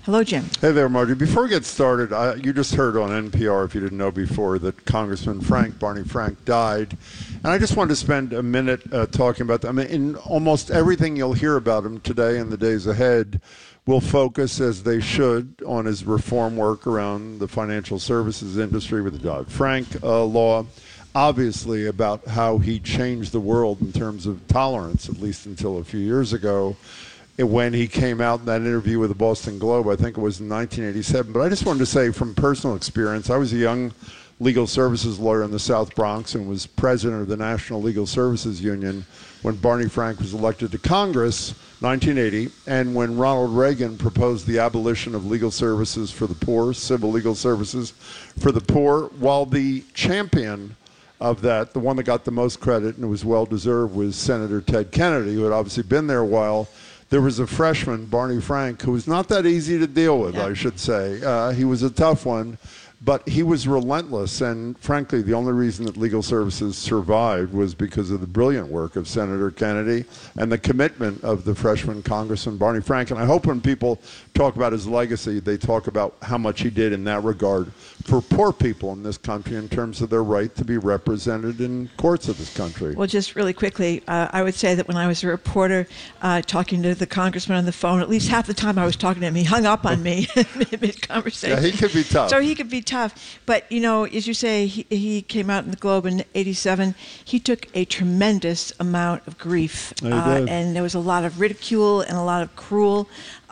Hello, Jim. Hey there, Margie. Before we get started, you just heard on NPR, if you didn't know before, that Congressman Barney Frank died. And I just wanted to spend a minute talking about that. I mean, in almost everything you'll hear about him today and the days ahead will focus, as they should, on his reform work around the financial services industry with the Dodd-Frank law. Obviously, about how he changed the world in terms of tolerance, at least until a few years ago, when he came out in that interview with the Boston Globe. I think it was in 1987. But I just wanted to say, from personal experience, I was a young legal services lawyer in the South Bronx and was president of the National Legal Services Union when Barney Frank was elected to Congress, 1980, and when Ronald Reagan proposed the abolition of legal services for the poor, civil legal services for the poor, while the champion of that, the one that got the most credit and it was well-deserved, was Senator Ted Kennedy, who had obviously been there a while. There was a freshman, Barney Frank, who was not that easy to deal with, I should say. He was a tough one, but he was relentless. And frankly, the only reason that legal services survived was because of the brilliant work of Senator Kennedy and the commitment of the freshman Congressman Barney Frank. And I hope when people talk about his legacy, they talk about how much he did in that regard for poor people in this country in terms of their right to be represented in courts of this country. Well, just really quickly, I would say that when I was a reporter talking to the congressman on the phone, at least half the time I was talking to him, he hung up on me mid-conversation. Yeah, he could be tough. So he could be tough. But, you know, as you say, he came out in the Globe in 87. He took a tremendous amount of grief. And there was a lot of ridicule and a lot of cruel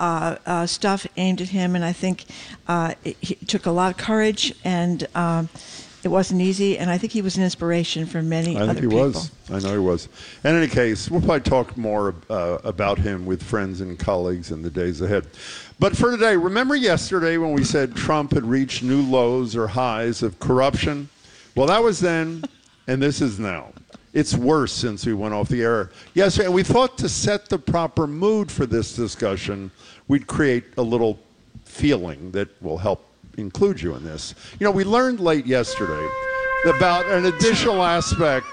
stuff aimed at him. And I think he took a lot of courage, and it wasn't easy, and I think he was an inspiration for many other people. I think he was. I know he was. In any case, we'll probably talk more about him with friends and colleagues in the days ahead. But for today, remember yesterday when we said Trump had reached new lows or highs of corruption? Well, that was then, and this is now. It's worse since we went off the air yesterday. And we thought to set the proper mood for this discussion, we'd create a little feeling that will help include you in this. You know, we learned late yesterday about an additional aspect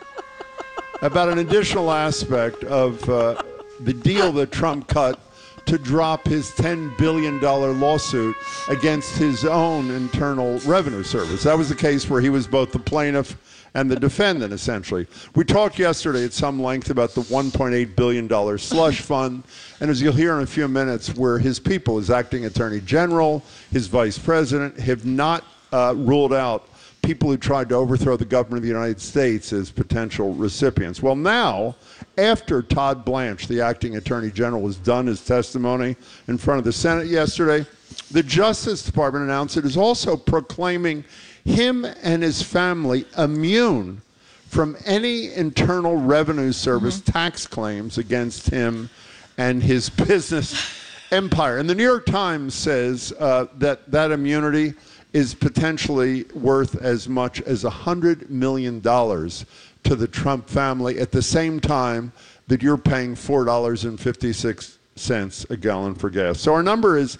of the deal that Trump cut to drop his $10 billion lawsuit against his own Internal Revenue Service. That was the case where he was both the plaintiff and the defendant, essentially. We talked yesterday at some length about the $1.8 billion slush fund, and as you'll hear in a few minutes, where his people, his acting attorney general, his vice president, have not ruled out people who tried to overthrow the government of the United States as potential recipients. Well, now, after Todd Blanche, the acting attorney general, has done his testimony in front of the Senate yesterday, the Justice Department announced it is also proclaiming him and his family immune from any Internal Revenue Service tax claims against him and his business empire. And the New York Times says that immunity is potentially worth as much as $100 million to the Trump family at the same time that you're paying $4.56 a gallon for gas. So our number is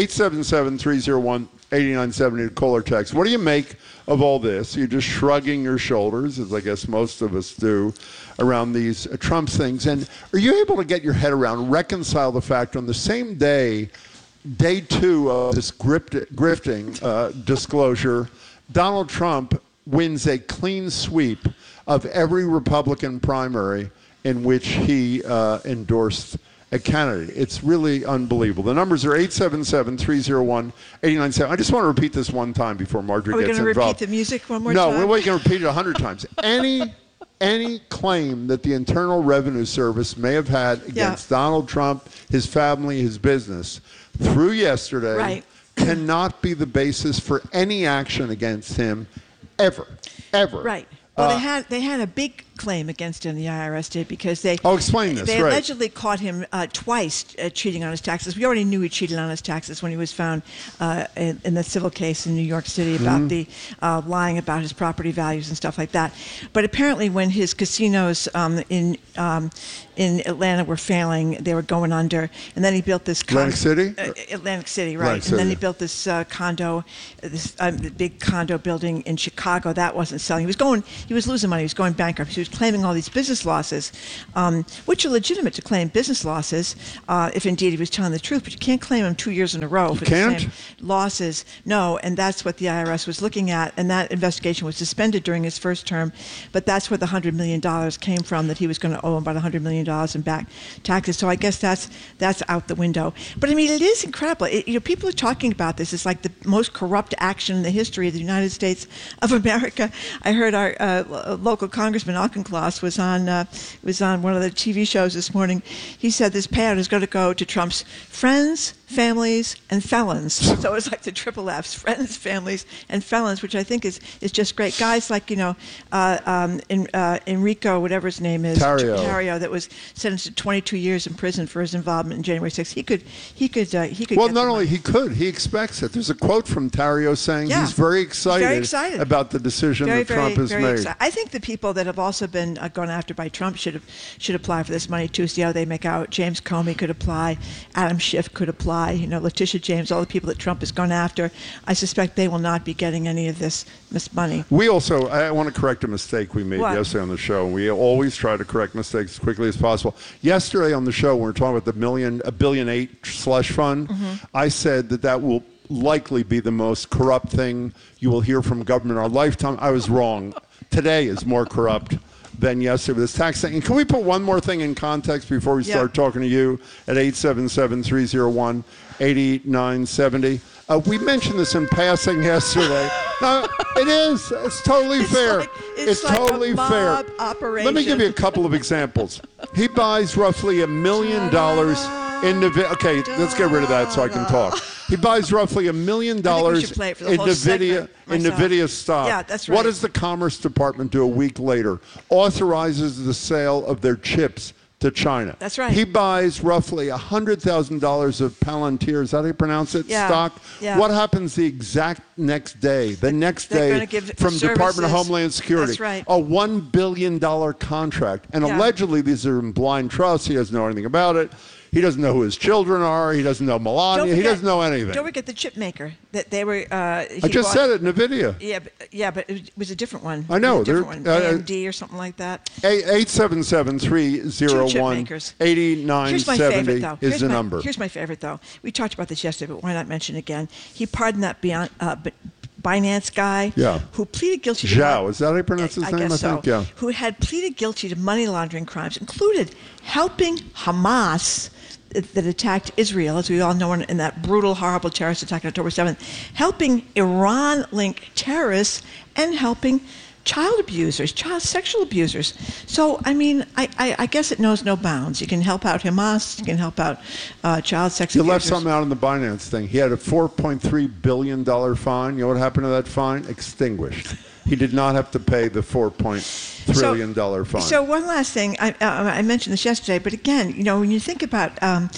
877-301-8970 to call or text. What do you make of all this? You're just shrugging your shoulders, as I guess most of us do, around these Trump things. And are you able to get your head around, reconcile the fact on the same day, day two of this grifting disclosure, Donald Trump wins a clean sweep of every Republican primary in which he endorsed a candidate? It's really unbelievable. The numbers are 877-301-8970. I just want to repeat this one time before Marjorie gets involved. Are we going to repeat the music one more time? No, we're going to repeat it 100 times. Any claim that the Internal Revenue Service may have had against Donald Trump, his family, his business, through yesterday cannot be the basis for any action against him ever. Right. Well, they had a big claim against him, the IRS did, because they allegedly caught him twice cheating on his taxes. We already knew he cheated on his taxes when he was found in the civil case in New York City about the lying about his property values and stuff like that. But apparently when his casinos in Atlanta were failing, they were going under, and then he built this Atlantic City, right? And then he built this condo, this big condo building in Chicago that wasn't selling. He was losing money. He was going bankrupt. He was claiming all these business losses, which are legitimate to claim business losses if indeed he was telling the truth. But you can't claim them 2 years in a row for the same losses. No, and that's what the IRS was looking at, and that investigation was suspended during his first term. But that's where the $100 million came from, that he was going to owe about $100 million in back taxes. So I guess that's out the window. But I mean, it is incredible. People are talking about this. It's like the most corrupt action in the history of the United States of America. I heard our local Congressman Auchincloss was on one of the TV shows this morning. He said this payout is going to go to Trump's friends, families, and felons. So it's like the triple Fs: friends, families, and felons, which I think is just great. Guys like Enrico, whatever his name is, Tarrio, that was sentenced to 22 years in prison for his involvement in January 6th. He could. Well, not only he could, he expects it. There's a quote from Tarrio saying he's very excited about the decision that Trump has made. I think the people that have also been gone after by Trump should apply for this money too. See how they make out. James Comey could apply. Adam Schiff could apply. Letitia James, all the people that Trump has gone after. I suspect they will not be getting any of this money. I want to correct a mistake we made yesterday on the show. We always try to correct mistakes as quickly as possible. Yesterday on the show, when we were talking about the $1.8 billion slush fund, I said that will likely be the most corrupt thing you will hear from government in our lifetime. I was wrong. Today is more corrupt than yesterday with this tax thing. And can we put one more thing in context before we start talking to you at 877-301-8970? We mentioned this in passing yesterday. No, it is. It's totally fair. It's totally fair. Operation. Let me give you a couple of examples. He buys roughly $1 million in okay, let's get rid of that so I can talk. He buys roughly $1 million in NVIDIA stock. Yeah, that's right. What does the Commerce Department do a week later? Authorizes the sale of their chips to China. That's right. He buys roughly $100,000 of Palantir, is that how you pronounce it? Stock. Yeah. What happens the exact next day? The next day from Department of Homeland Security. That's right. A $1 billion contract. And allegedly these are in blind trust. He doesn't know anything about it. He doesn't know who his children are. He doesn't know Melania. He doesn't know anything. Don't forget the chip maker that they were. I just said it, NVIDIA. Yeah, but it was a different one. I know. They're AMD or something like that. 877-301-8970 is the number. Here's my favorite, though. We talked about this yesterday, but why not mention it again? He pardoned that Binance guy who pleaded guilty to Zhao, is that how you pronounce his name? I think, yeah. Who had pleaded guilty to money laundering crimes, included helping Hamas that attacked Israel, as we all know, in that brutal, horrible terrorist attack on October 7th, helping Iran-linked terrorists, and helping child abusers, child sexual abusers. So, I mean, I guess it knows no bounds. You can help out Hamas, you can help out child sex abusers. You left something out on the Binance thing. He had a $4.3 billion fine. You know what happened to that fine? Extinguished. He did not have to pay the $4.3 billion fine. So one last thing, I mentioned this yesterday, but again, when you think about,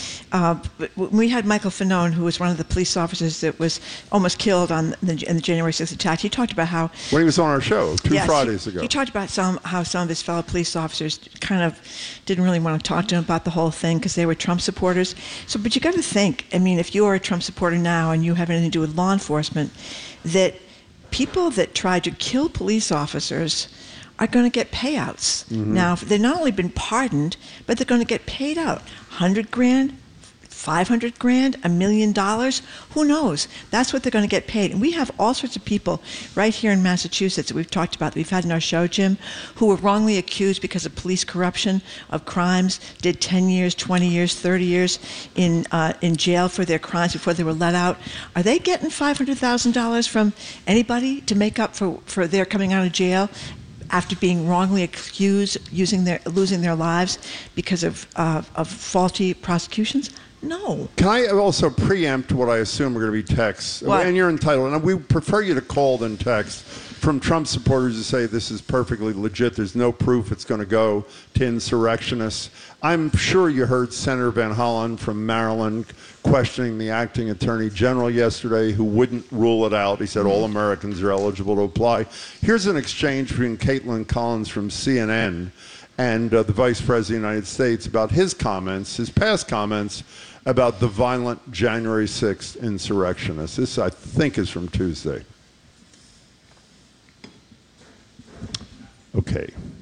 we had Michael Fanone, who was one of the police officers that was almost killed in the January 6th attack. He talked about how... When he was on our show, two Fridays ago. He talked about how some of his fellow police officers kind of didn't really want to talk to him about the whole thing because they were Trump supporters. But you got to think, I mean, if you are a Trump supporter now and you have anything to do with law enforcement, that people that try to kill police officers are going to get payouts. Now, they've not only been pardoned, but they're going to get paid out. $100,000, $500,000, $1 million, who knows? That's what they're going to get paid. And we have all sorts of people right here in Massachusetts that we've talked about, that we've had in our show, Jim, who were wrongly accused because of police corruption of crimes, did 10 years, 20 years, 30 years in jail for their crimes before they were let out. Are they getting $500,000 from anybody to make up for their coming out of jail after being wrongly accused, losing their lives because of faulty prosecutions? No. Can I also preempt what I assume are going to be texts? What? And you're entitled. And we prefer you to call than text from Trump supporters who say this is perfectly legit. There's no proof it's going to go to insurrectionists. I'm sure you heard Senator Van Hollen from Maryland questioning the acting attorney general yesterday, who wouldn't rule it out. He said all Americans are eligible to apply. Here's an exchange between Caitlin Collins from CNN and the Vice President of the United States about his comments, his past comments, about the violent January 6th insurrectionists. This, I think, is from Tuesday. Okay.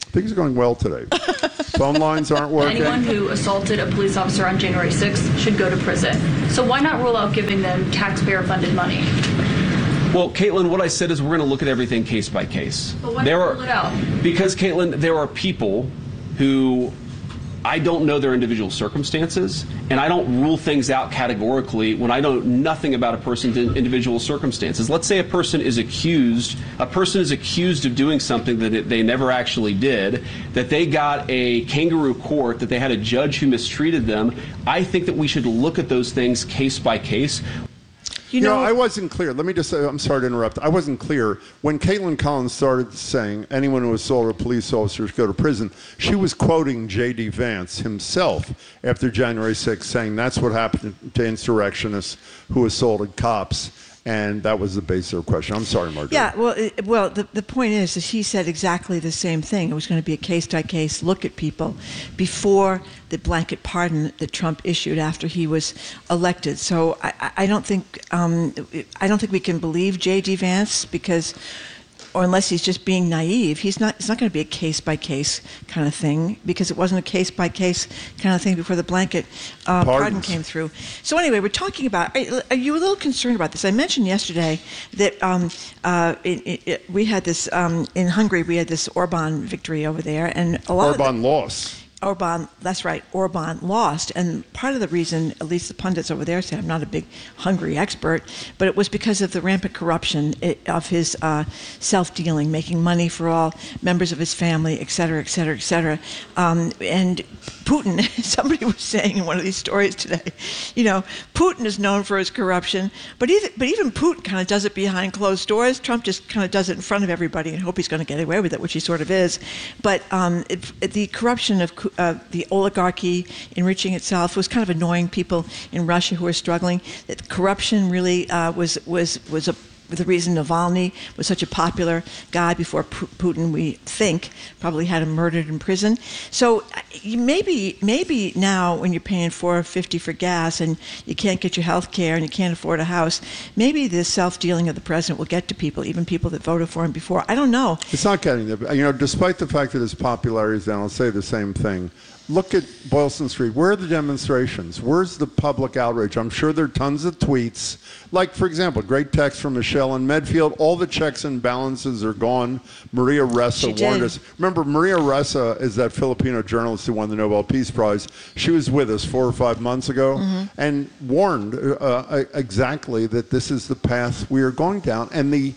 Things are going well today. Phone lines aren't working. Anyone who assaulted a police officer on January 6th should go to prison. So why not rule out giving them taxpayer-funded money? Well, Caitlin, what I said is we're going to look at everything case by case. But why not rule it out? Because, Caitlin, there are people who I don't know their individual circumstances, and I don't rule things out categorically when I know nothing about a person's individual circumstances. Let's say a person is accused of doing something that they never actually did, that they got a kangaroo court, that they had a judge who mistreated them. I think that we should look at those things case by case. You know, I wasn't clear. Let me just say, I'm sorry to interrupt. I wasn't clear. When Caitlin Collins started saying anyone who assaulted a police officer should go to prison, she was quoting J.D. Vance himself after January 6th, saying that's what happened to insurrectionists who assaulted cops. And that was the basis of her question. I'm sorry, Marjorie. Yeah, well, the point is that he said exactly the same thing. It was going to be a case-by-case look at people before the blanket pardon that Trump issued after he was elected. So I don't think we can believe J.D. Vance because, or unless he's just being naive, it's not going to be a case-by-case kind of thing because it wasn't a case-by-case kind of thing before the blanket pardon came through. So anyway, we're talking about, are you a little concerned about this? I mentioned yesterday that we had this, in Hungary, we had this Orban victory over there. And a lot Orban lost. Orban, that's right, Orban lost. And part of the reason, at least the pundits over there say, I'm not a big Hungary expert, but it was because of the rampant corruption of his self-dealing, making money for all members of his family, et cetera, et cetera, et cetera. And Putin, somebody was saying in one of these stories today, you know, Putin is known for his corruption, but even Putin kind of does it behind closed doors. Trump just kind of does it in front of everybody and hope he's going to get away with it, which he sort of is. But the corruption of the oligarchy enriching itself was kind of annoying people in Russia who were struggling. That corruption really was the reason Navalny was such a popular guy before Putin, we think, probably had him murdered in prison. So maybe now when you're paying $4.50 for gas and you can't get your health care and you can't afford a house, maybe the self-dealing of the president will get to people, even people that voted for him before. I don't know. It's not getting there. You know, despite the fact that his popularity is down, I'll say the same thing. Look at Boylston Street. Where are the demonstrations? Where's the public outrage? I'm sure there are tons of tweets. Like, for example, great text from Michelle in Medfield. All the checks and balances are gone. Maria Ressa warned us. Remember, Maria Ressa is that Filipino journalist who won the Nobel Peace Prize. She was with us 4 or 5 months ago and warned exactly that this is the path we are going down. And the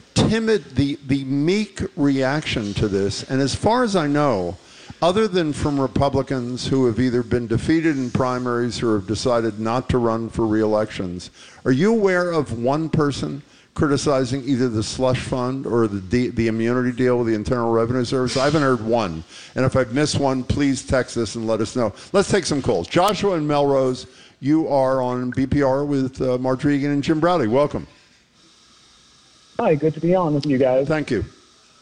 meek reaction to this, and as far as I know, other than from Republicans who have either been defeated in primaries or have decided not to run for re-elections, are you aware of one person criticizing either the slush fund or the immunity deal with the Internal Revenue Service? I haven't heard one. And if I've missed one, please text us and let us know. Let's take some calls. Joshua in Melrose, you are on BPR with Marjorie Egan and Jim Braude. Welcome. Hi, good to be on with you guys. Thank you.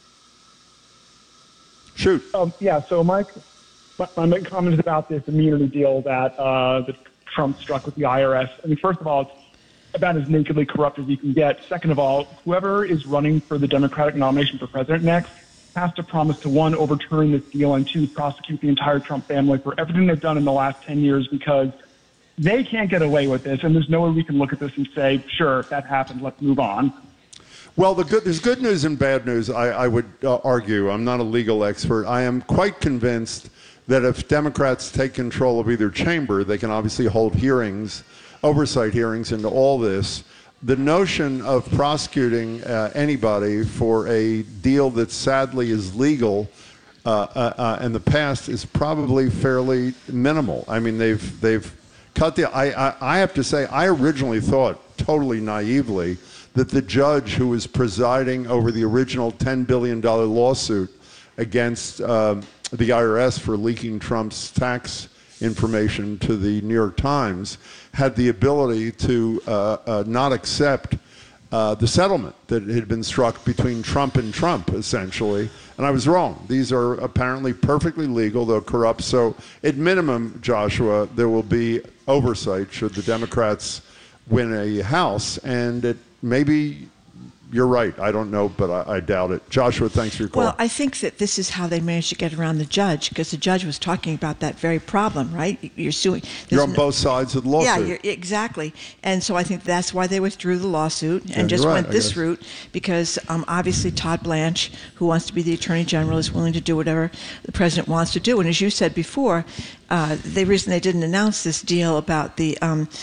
Shoot. Yeah, so my comment is about this immunity deal that Trump struck with the IRS. I mean, first of all, it's about as nakedly corrupt as you can get. Second of all, whoever is running for the Democratic nomination for president next has to promise to, one, overturn this deal, and two, prosecute the entire Trump family for everything they've done in the last 10 years, because they can't get away with this, and there's no way we can look at this and say, sure, that happened, let's move on. Well, there's good news and bad news, I would argue. I'm not a legal expert. I am quite convinced that if Democrats take control of either chamber, they can obviously hold hearings, oversight hearings into all this. The notion of prosecuting anybody for a deal that sadly is legal in the past is probably fairly minimal. I mean, they've cut the... I have to say, I originally thought, totally naively, that the judge who was presiding over the original $10 billion lawsuit against the IRS for leaking Trump's tax information to the New York Times had the ability to not accept the settlement that had been struck between Trump and Trump, essentially. And I was wrong. These are apparently perfectly legal, though corrupt. So at minimum, Joshua, there will be oversight should the Democrats win a House, and it maybe you're right. I don't know, but I doubt it. Joshua, thanks for your call. Well, I think that this is how they managed to get around the judge, because the judge was talking about that very problem, right? You're suing. You're on both sides of the lawsuit. Yeah, exactly. And so I think that's why they withdrew the lawsuit and just went this route, because obviously Todd Blanche, who wants to be the Attorney General, is willing to do whatever the president wants to do. And as you said before, the reason they didn't announce this deal about the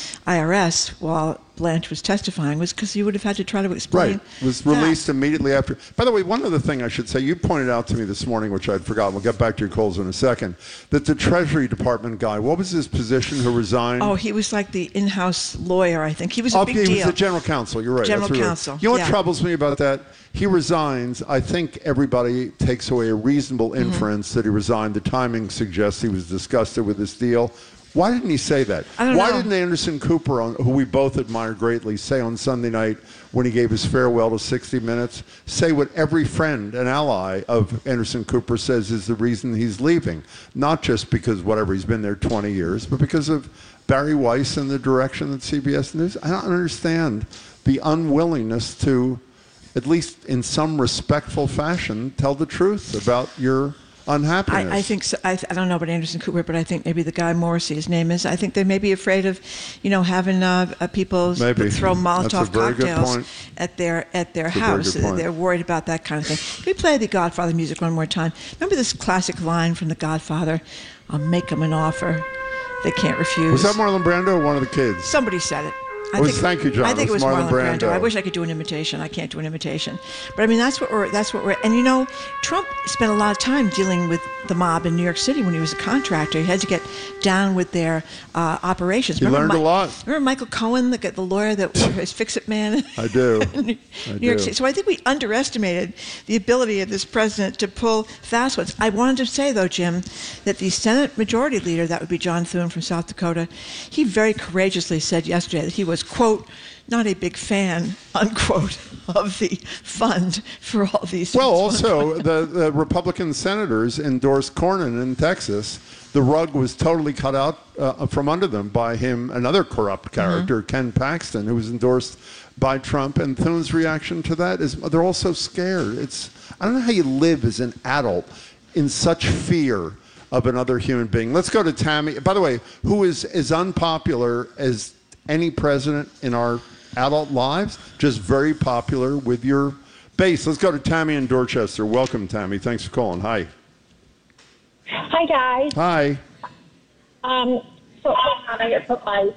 IRS while Blanche was testifying was because you would have had to try to explain. Right. It was released immediately after. By the way, one other thing I should say, you pointed out to me this morning, which I'd forgotten, we'll get back to your calls in a second, that the Treasury Department guy, what was his position, who resigned? Oh, he was like the in-house lawyer, I think. He was a big deal. He was the general counsel, you're right. General counsel. You know what troubles me about that? He resigns. I think everybody takes away a reasonable inference that he resigned. The timing suggests he was disgusted with this deal. Why didn't he say that? Why didn't Anderson Cooper, who we both admire greatly, say on Sunday night when he gave his farewell to 60 Minutes, say what every friend and ally of Anderson Cooper says is the reason he's leaving? Not just because whatever, he's been there 20 years, but because of Barry Weiss and the direction that CBS News. I don't understand the unwillingness to, at least in some respectful fashion, tell the truth about your unhappiness. I think so. I don't know about Anderson Cooper, but I think maybe the guy Morrissey, his name is. I think they may be afraid of, having people throw Molotov cocktails at their house. They're worried about that kind of thing. Can we play the Godfather music one more time? Remember this classic line from The Godfather? I'll make them an offer they can't refuse. Was that Marlon Brando or one of the kids? Somebody said it. Thank you, John. I think it was Marlon Brando. I wish I could do an imitation. I can't do an imitation. But I mean, that's what we're. And Trump spent a lot of time dealing with the mob in New York City when he was a contractor. He had to get down with their operations. He learned a lot. Remember Michael Cohen, the lawyer that was Fix-It Man? I do. New York City. So I think we underestimated the ability of this president to pull fast ones. I wanted to say, though, Jim, that the Senate Majority Leader, that would be John Thune from South Dakota, he very courageously said yesterday that he was, quote, not a big fan, unquote, of the fund for all these. Well, also, the Republican senators endorsed Cornyn in Texas. The rug was totally cut out from under them by him, another corrupt character, Ken Paxton, who was endorsed by Trump. And Thune's reaction to that is they're all so scared. I don't know how you live as an adult in such fear of another human being. Let's go to Tammy, by the way, who is as unpopular as any president in our adult lives, just very popular with your base. Let's go to Tammy in Dorchester. Welcome, Tammy. Thanks for calling. Hi. Hi, guys. Hi. So I get put my.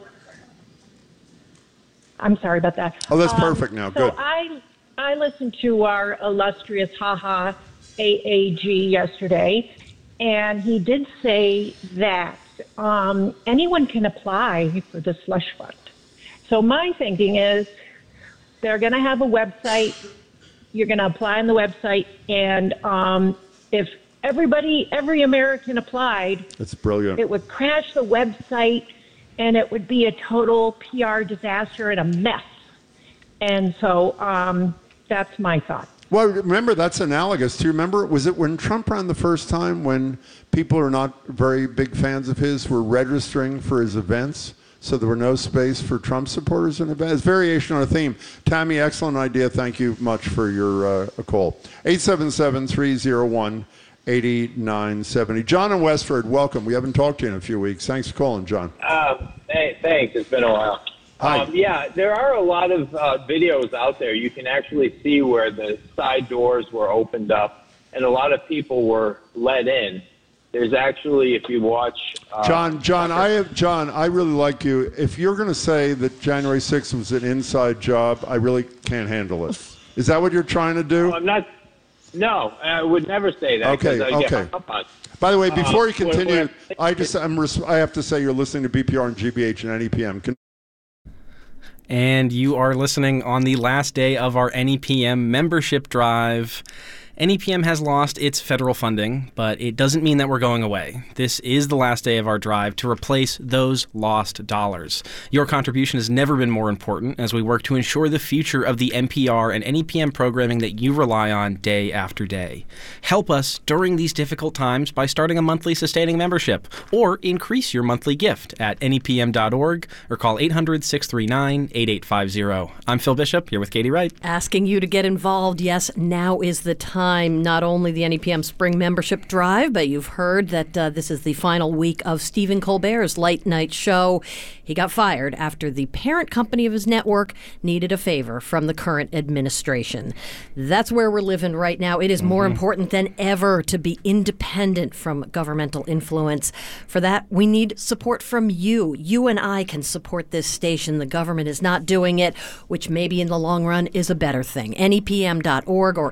I'm sorry about that. Oh, that's perfect now. So good. I listened to our illustrious AAG yesterday, and he did say that anyone can apply for the slush fund. So my thinking is they're going to have a website. You're going to apply on the website. And if every American applied, that's brilliant. It would crash the website and it would be a total PR disaster and a mess. And so that's my thought. Well, remember, that's analogous. Do you remember, was it when Trump ran the first time when people who are not very big fans of his were registering for his events? So there were no space for Trump supporters in events. It's variation on a theme. Tammy, excellent idea. Thank you much for your call. 877-301-8970. John in Westford, welcome. We haven't talked to you in a few weeks. Thanks for calling, John. Hey, thanks. It's been a while. Hi. Yeah, there are a lot of videos out there. You can actually see where the side doors were opened up and a lot of people were let in. There's actually, if you watch... John, I really like you. If you're going to say that January 6th was an inside job, I really can't handle it. Is that what you're trying to do? No, I'm not. No, I would never say that. Okay. By the way, before you continue, I have to say you're listening to BPR and GBH and NEPM. And you are listening on the last day of our NEPM membership drive. NEPM has lost its federal funding, but it doesn't mean that we're going away. This is the last day of our drive to replace those lost dollars. Your contribution has never been more important as we work to ensure the future of the NPR and NEPM programming that you rely on day after day. Help us during these difficult times by starting a monthly sustaining membership, or increase your monthly gift at nepm.org or call 800-639-8850. I'm Phil Bishop, here with Katie Wright. Asking you to get involved. Yes, now is the time. Not only the NEPM Spring Membership Drive, but you've heard that this is the final week of Stephen Colbert's late night show. He got fired after the parent company of his network needed a favor from the current administration. That's where we're living right now. It is more important than ever to be independent from governmental influence. For that, we need support from you. You and I can support this station. The government is not doing it, which maybe in the long run is a better thing. NEPM.org or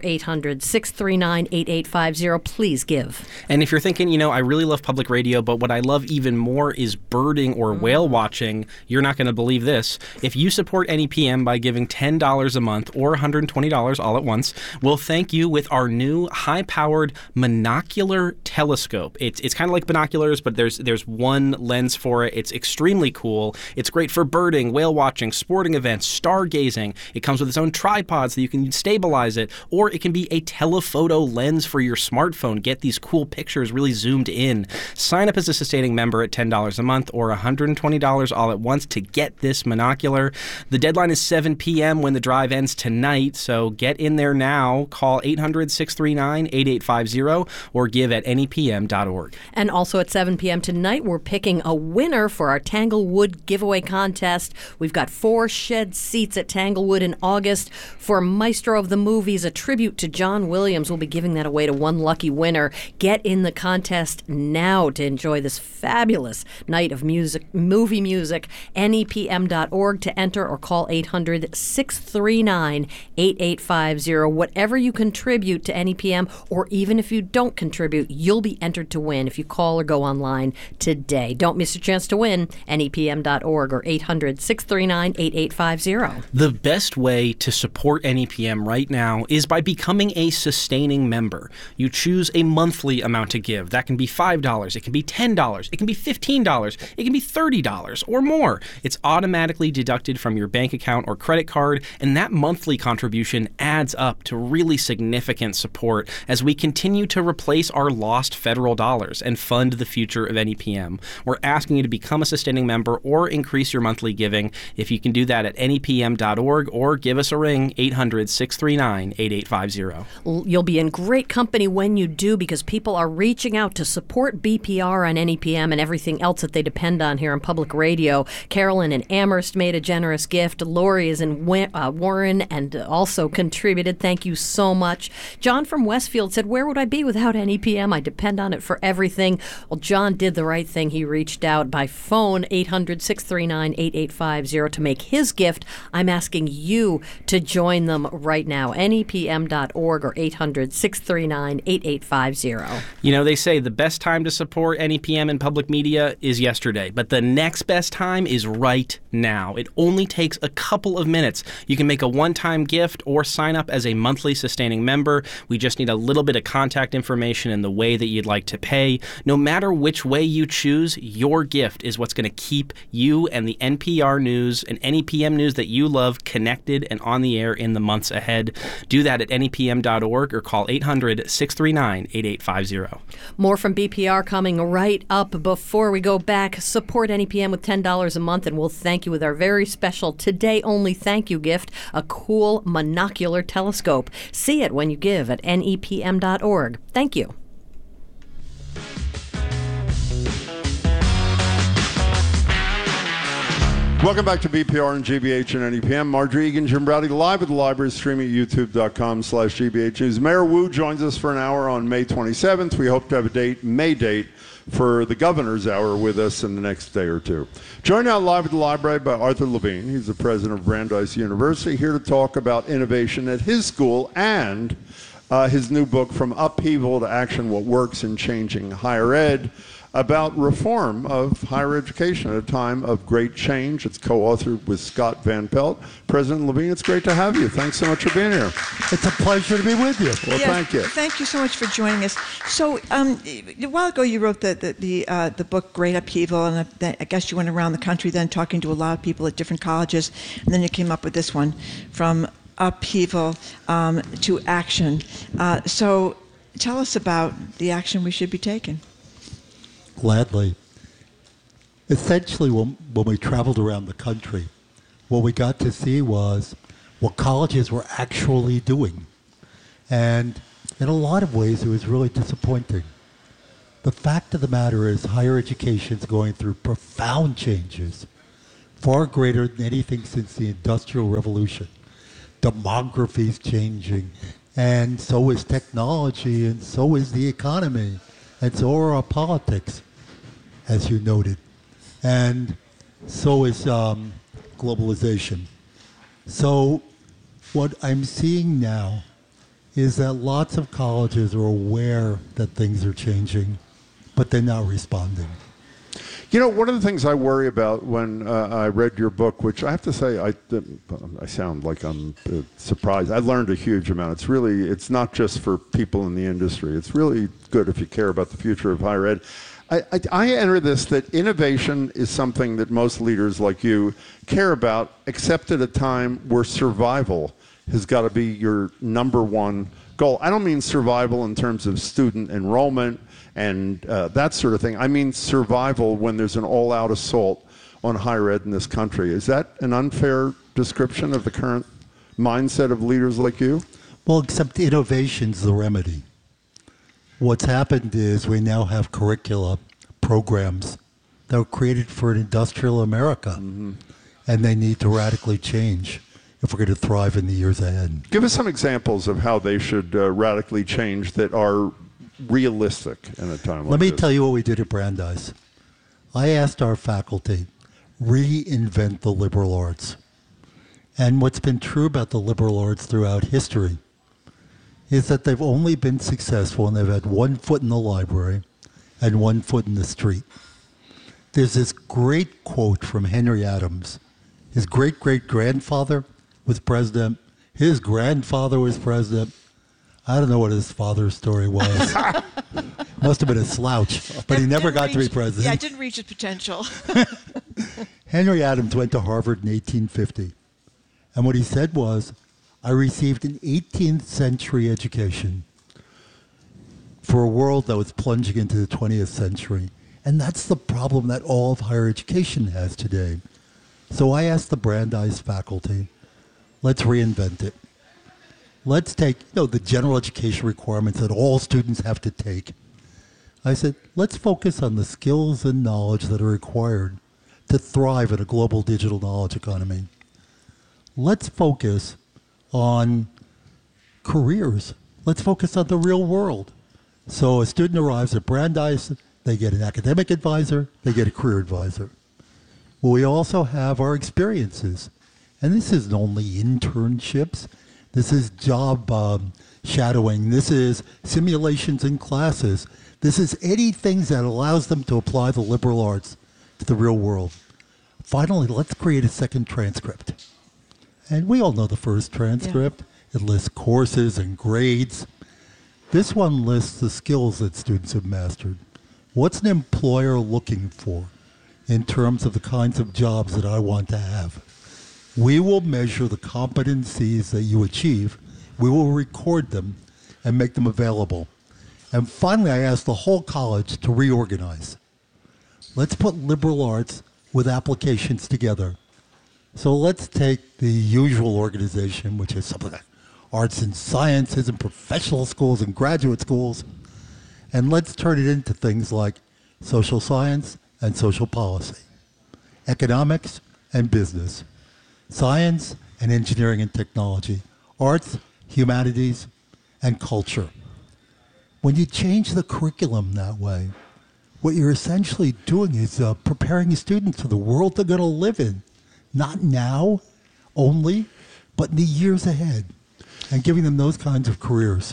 800-639-8850. Please give. And if you're thinking, I really love public radio, but what I love even more is birding or whale watching, you're not going to believe this. If you support NEPM by giving $10 a month or $120 all at once, we'll thank you with our new high-powered monocular telescope. It's kind of like binoculars, but there's one lens for it. It's extremely cool. It's great for birding, whale watching, sporting events, stargazing. It comes with its own tripod so you can stabilize it, or it can be a telephoto lens for your smartphone. Get these cool pictures really zoomed in. Sign up as a sustaining member at $10 a month or $120 all at once to get this monocular. The deadline is 7 p.m. when the drive ends tonight, so get in there now. Call 800-639-8850 or give at nepm.org. And also at 7 p.m. tonight, we're picking a winner for our Tanglewood giveaway contest. We've got 4 shed seats at Tanglewood in August for Maestro of the Movies, a tribute to John Williams. We'll be giving that away to one lucky winner. Get in the contest now to enjoy this fabulous night of movie music. NEPM.org to enter or call 800-639-8850. Whatever you contribute to NEPM, or even if you don't contribute, you'll be entered to win if you call or go online today. Don't miss your chance to win. NEPM.org or 800-639-8850. The best way to support NEPM right now is by becoming a sustaining member. You choose a monthly amount to give. That can be $5, it can be $10, it can be $15, it can be $30 or more. It's automatically deducted from your bank account or credit card, and that monthly contribution adds up to really significant support as we continue to replace our lost federal dollars and fund the future of NEPM. We're asking you to become a sustaining member or increase your monthly giving. If you can do that at nepm.org or give us a ring, 800-639-8850. You'll be in great company when you do, because people are reaching out to support BPR on NEPM and everything else that they depend on here on public radio. Carolyn in Amherst made a generous gift. Lori is in Warren and also contributed. Thank you so much. John from Westfield said, where would I be without NEPM? I depend on it for everything. Well, John did the right thing. He reached out by phone, 800-639-8850, to make his gift. I'm asking you to join them right now. NEPM.org or 800-639-8850. They say the best time to support NEPM in public media is yesterday, but the next best time is right now. It only takes a couple of minutes. You can make a one-time gift or sign up as a monthly sustaining member. We just need a little bit of contact information and the way that you'd like to pay. No matter which way you choose, your gift is what's going to keep you and the NPR news and NEPM news that you love connected and on the air in the months ahead. Do that at nepm.org or call 800-639-8850. More from BPR coming right up. Before we go back, support NEPM with $10 a month, and we'll thank you with our very special today only thank you gift, a cool monocular telescope. See it when you give at nepm.org. Thank you. Welcome back to BPR and GBH and NEPM. Margery Egan, Jim Braude, live at the library, streaming at youtube.com/GBH News. Mayor Wu joins us for an hour on May 27th. We hope to have a May date for the Governor's Hour with us in the next day or two. Joined out live at the library by Arthur Levine. He's the president of Brandeis University, here to talk about innovation at his school and his new book, From Upheaval to Action, What Works in Changing Higher Ed. about reform of higher education at a time of great change. It's co-authored with Scott Van Pelt. President Levine, it's great to have you. Thanks so much for being here. It's a pleasure to be with you. Well, thank you. Thank you so much for joining us. So a while ago you wrote the book Great Upheaval, and I guess you went around the country then talking to a lot of people at different colleges, and then you came up with this one, From Upheaval to Action. So tell us about the action we should be taking. Gladly. Essentially, when we traveled around the country, what we got to see was what colleges were actually doing. And in a lot of ways, it was really disappointing. The fact of the matter is higher education is going through profound changes, far greater than anything since the Industrial Revolution. Demography is changing, and so is technology, and so is the economy, and so are our politics, as you noted, and so is globalization. So what I'm seeing now is that lots of colleges are aware that things are changing, but they're not responding. You know, one of the things I worry about when I read your book, which I have to say, I sound like I'm surprised. I learned a huge amount. It's not just for people in the industry. It's really good if you care about the future of higher ed. I enter this that innovation is something that most leaders like you care about, except at a time where survival has got to be your number one goal. I don't mean survival in terms of student enrollment and that sort of thing. I mean survival when there's an all-out assault on higher ed in this country. Is that an unfair description of the current mindset of leaders like you? Well, except innovation's the remedy. What's happened is we now have curricula programs that were created for an industrial America, and they need to radically change if we're going to thrive in the years ahead. Give us some examples of how they should radically change that are realistic in a time like this. Let me tell you what we did at Brandeis. I asked our faculty, reinvent the liberal arts. And what's been true about the liberal arts throughout history is that they've only been successful and they've had one foot in the library and one foot in the street. There's this great quote from Henry Adams. His great-great-grandfather was president. His grandfather was president. I don't know what his father's story was. Must have been a slouch, but he never got to be president. Yeah, it didn't reach its potential. Henry Adams went to Harvard in 1850. And what he said was, I received an 18th century education for a world that was plunging into the 20th century. And that's the problem that all of higher education has today. So I asked the Brandeis faculty, let's reinvent it. Let's take the general education requirements that all students have to take. I said, let's focus on the skills and knowledge that are required to thrive in a global digital knowledge economy. Let's focus on careers. Let's focus on the real world. So a student arrives at Brandeis, they get an academic advisor, they get a career advisor. Well, we also have our experiences. And this isn't only internships. This is job shadowing. This is simulations in classes. This is anything that allows them to apply the liberal arts to the real world. Finally, let's create a second transcript. And we all know the first transcript. Yeah. It lists courses and grades. This one lists the skills that students have mastered. What's an employer looking for in terms of the kinds of jobs that I want to have? We will measure the competencies that you achieve. We will record them and make them available. And finally, I asked the whole college to reorganize. Let's put liberal arts with applications together. So let's take the usual organization, which is something like arts and sciences and professional schools and graduate schools, and let's turn it into things like social science and social policy, economics and business, science and engineering and technology, arts, humanities, and culture. When you change the curriculum that way, what you're essentially doing is preparing students for the world they're going to live in, not now only, but in the years ahead, and giving them those kinds of careers.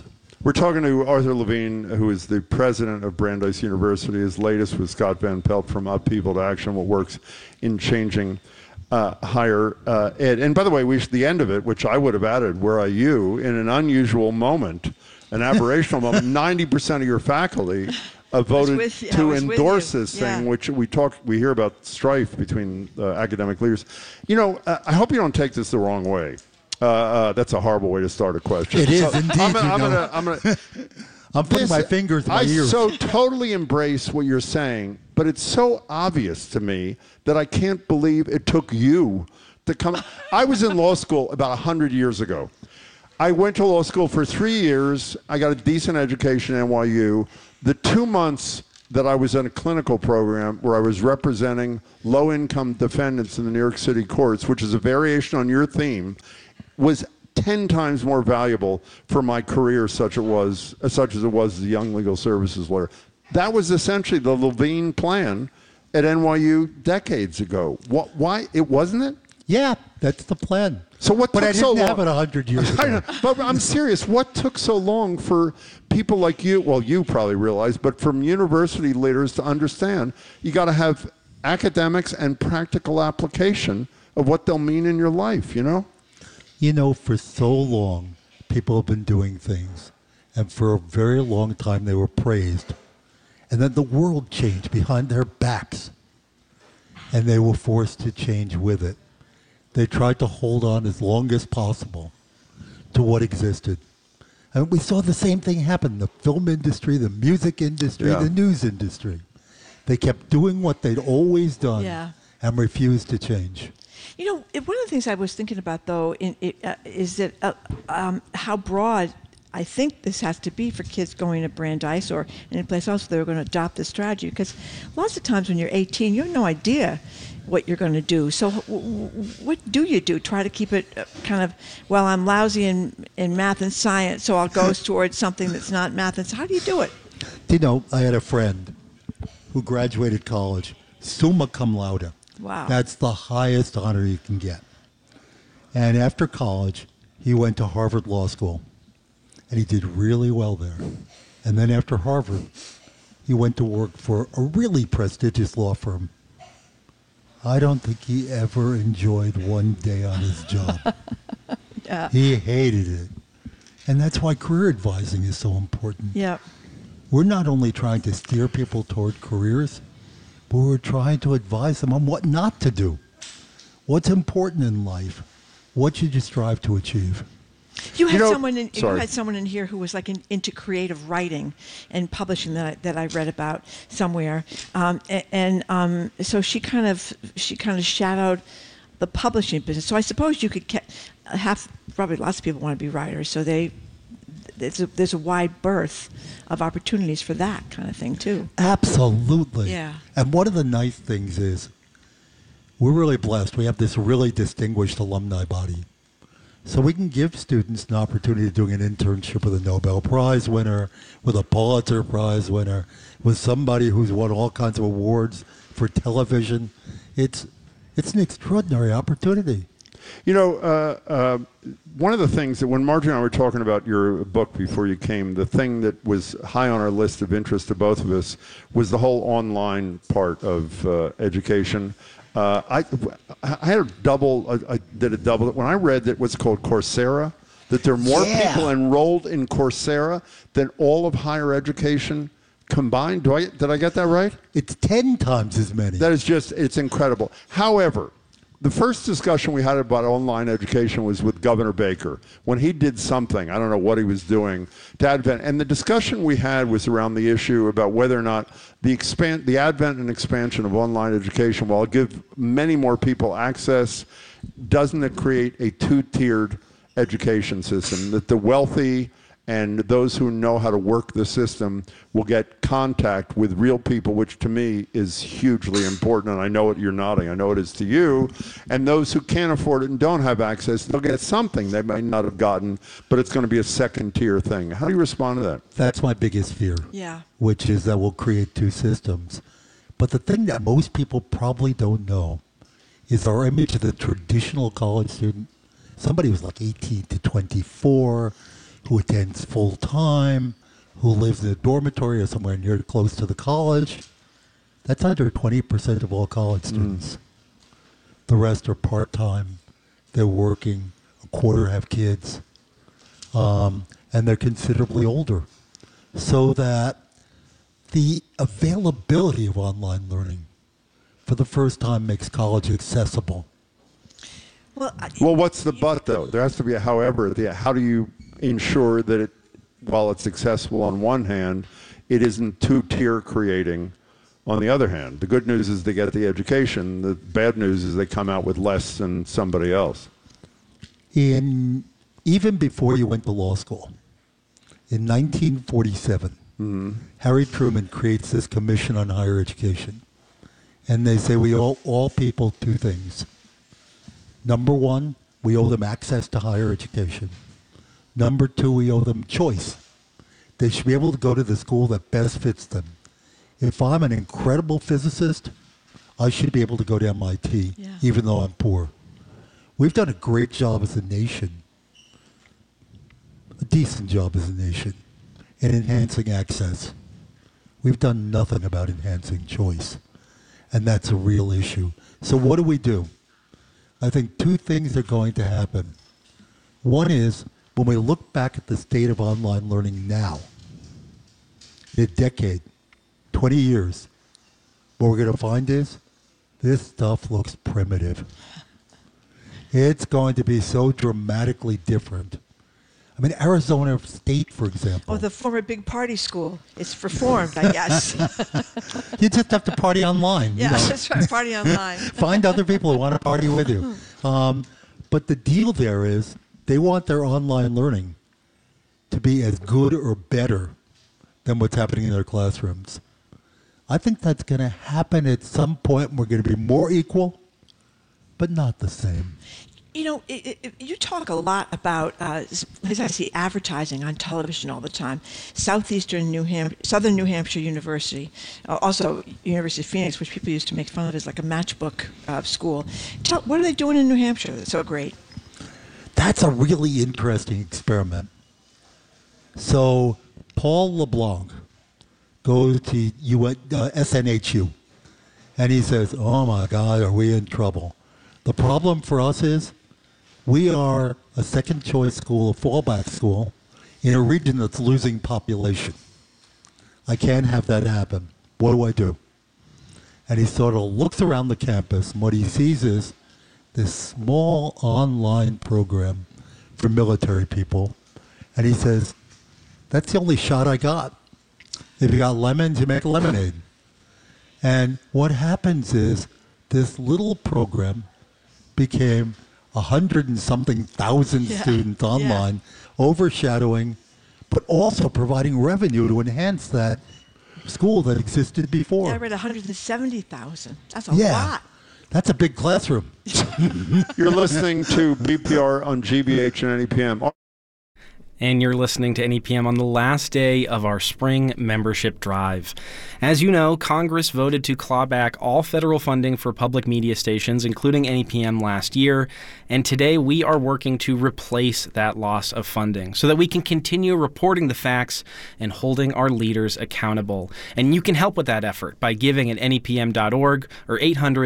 We're talking to Arthur Levine, who is the president of Brandeis University. His latest was Scott Van Pelt, From Upheaval to Action, What Works in Changing Higher Ed. And by the way, the end of it, which I would have added, where are you, in an unusual moment, an aberrational moment, 90% of your faculty voted to endorse this thing, which we hear about strife between academic leaders. You know, I hope you don't take this the wrong way. That's a horrible way to start a question. It is indeed. I'm putting my fingers in my ears. I so totally embrace what you're saying, but it's so obvious to me that I can't believe it took you to come. I was in law school about 100 years ago. I went to law school for 3 years. I got a decent education at NYU. The 2 months that I was in a clinical program where I was representing low-income defendants in the New York City courts, which is a variation on your theme, was 10 times more valuable for my career, such as it was as a young legal services lawyer. That was essentially the Levine plan at NYU decades ago. Why? It wasn't it? Yeah, that's the plan. So what took so long? But I didn't have it 100 years ago. But I'm serious. What took so long for people like you, well, you probably realize, but from university leaders to understand, you got to have academics and practical application of what they'll mean in your life, you know? You know, for so long, people have been doing things, and for a very long time they were praised. And then the world changed behind their backs, and they were forced to change with it. They tried to hold on as long as possible to what existed. And we saw the same thing happen in the film industry, the music industry, the news industry. They kept doing what they'd always done and refused to change. You know, one of the things I was thinking about, though, is that how broad I think this has to be for kids going to Brandeis or any place else where they're going to adopt this strategy. Because lots of times when you're 18, you have no idea what you're going to do. So what do you do? Try to keep it kind of, well, I'm lousy in math and science, so I'll go towards something that's not math. And so how do you do it? You know, I had a friend who graduated college, summa cum laude. Wow. That's the highest honor you can get. And after college, he went to Harvard Law School, and he did really well there. And then after Harvard, he went to work for a really prestigious law firm. I don't think he ever enjoyed one day on his job. He hated it. And that's why career advising is so important. Yeah. We're not only trying to steer people toward careers, but we're trying to advise them on what not to do. What's important in life? What should you strive to achieve? You had someone in here who was like into creative writing and publishing that I read about somewhere, so she kind of shadowed the publishing business. So I suppose you could have probably lots of people want to be writers. So there's a wide berth of opportunities for that kind of thing too. Absolutely. Yeah. And one of the nice things is we're really blessed. We have this really distinguished alumni body. So we can give students an opportunity of doing an internship with a Nobel Prize winner, with a Pulitzer Prize winner, with somebody who's won all kinds of awards for television. It's an extraordinary opportunity. You know, one of the things that when Margie and I were talking about your book before you came, the thing that was high on our list of interest to both of us was the whole online part of education. I had a double. I did a double. When I read that what's called Coursera, that there are more people enrolled in Coursera than all of higher education combined. Did I get that right? It's 10 times as many. That is it's incredible. However, the first discussion we had about online education was with Governor Baker when he did something. I don't know what he was doing to advent. And the discussion we had was around the issue about whether or not the advent and expansion of online education, while it gives many more people access, doesn't it create a two-tiered education system that the wealthy and those who know how to work the system will get contact with real people, which to me is hugely important. And I know it, you're nodding, I know it is to you. And those who can't afford it and don't have access, they'll get something they might not have gotten, but it's going to be a second tier thing. How do you respond to that? That's my biggest fear. Yeah. Which is that we'll create two systems. But the thing that most people probably don't know is our image of the traditional college student, somebody who's like 18 to 24, who attends full-time, who lives in a dormitory or somewhere near close to the college. That's under 20% of all college students. The rest are part-time. They're working. A quarter have kids. And they're considerably older. So that the availability of online learning for the first time makes college accessible. Well, what's the but, though? There has to be a however. How do you ensure that it, while it's accessible on one hand, it isn't two-tier creating on the other hand? The good news is they get the education. The bad news is they come out with less than somebody else. Even before you went to law school, in 1947, Harry Truman creates this Commission on Higher Education. And they say we owe all people two things. Number one, we owe them access to higher education. Number two, we owe them choice. They should be able to go to the school that best fits them. If I'm an incredible physicist, I should be able to go to MIT, even though I'm poor. We've done a great job as a nation, a decent job as a nation, in enhancing access. We've done nothing about enhancing choice, and that's a real issue. So what do? I think two things are going to happen. One is, when we look back at the state of online learning now, in a decade, 20 years, what we're going to find is this stuff looks primitive. It's going to be so dramatically different. I mean, Arizona State, for example. Oh, the former big party school. It's reformed, I guess. You just have to party online. Yeah, that's right, party online. Find other people who want to party with you. But the deal there is they want their online learning to be as good or better than what's happening in their classrooms. I think that's going to happen at some point. We're going to be more equal, but not the same. You know, you talk a lot about, as I see, advertising on television all the time. Southern New Hampshire University, also University of Phoenix, which people used to make fun of as like a matchbook school. What are they doing in New Hampshire that's so great? That's a really interesting experiment. So Paul LeBlanc goes to SNHU, and he says, oh my God, are we in trouble? The problem for us is we are a second choice school, a fallback school, in a region that's losing population. I can't have that happen. What do? And he sort of looks around the campus, and what he sees is this small online program for military people. And he says, that's the only shot I got. If you got lemons, you make lemonade. And what happens is this little program became 100-and-something thousand students online, overshadowing, but also providing revenue to enhance that school that existed before. Yeah, I read 170,000. That's a lot. That's a big classroom. You're listening to BPR on GBH and NEPM. And you're listening to NEPM on the last day of our spring membership drive. As you know, Congress voted to claw back all federal funding for public media stations, including NEPM, last year. And today we are working to replace that loss of funding so that we can continue reporting the facts and holding our leaders accountable. And you can help with that effort by giving at nepm.org or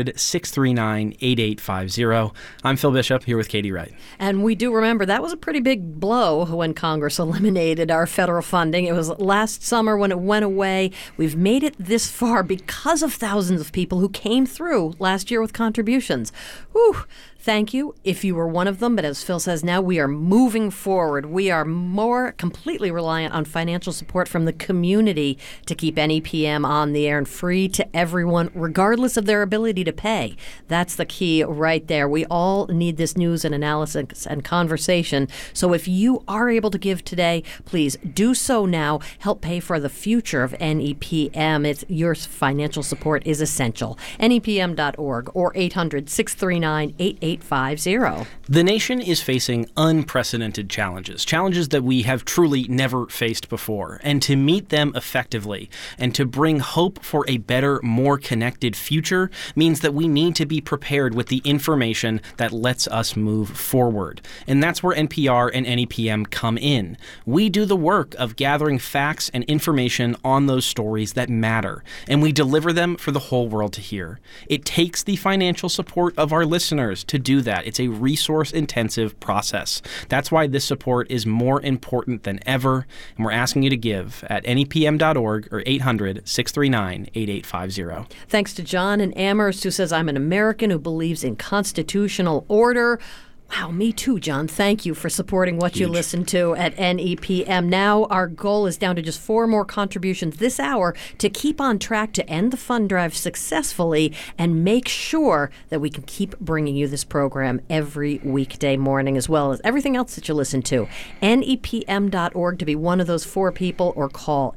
800-639-8850. I'm Phil Bishop, here with Katie Wright. And we do remember that was a pretty big blow when Congress eliminated our federal funding. It was last summer when it went away. We've made it this far because of thousands of people who came through last year with contributions. Whew. Thank you if you were one of them. But as Phil says, now we are moving forward. We are more completely reliant on financial support from the community to keep NEPM on the air and free to everyone, regardless of their ability to pay. That's the key right there. We all need this news and analysis and conversation. So if you are able to give today, please do so now. Help pay for the future of NEPM. Your financial support is essential. NEPM.org or 800-639-8850. 888-508-8850. The nation is facing unprecedented challenges that we have truly never faced before. And to meet them effectively and to bring hope for a better, more connected future means that we need to be prepared with the information that lets us move forward. And that's where NPR and NEPM come in. We do the work of gathering facts and information on those stories that matter, and we deliver them for the whole world to hear. It takes the financial support of our listeners to do that. It's a resource-intensive process. That's why this support is more important than ever, and we're asking you to give at nepm.org or 800-639-8850. Thanks to John in Amherst, who says, I'm an American who believes in constitutional order. Wow, me too, John. Thank you for supporting what you listen to at NEPM. Now our goal is down to just 4 more contributions this hour to keep on track to end the fund drive successfully and make sure that we can keep bringing you this program every weekday morning, as well as everything else that you listen to. NEPM.org to be one of those 4 people, or call